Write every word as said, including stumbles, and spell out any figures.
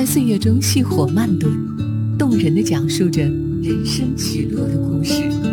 在岁月中熄火慢炖，动人地讲述着人生起落的故事。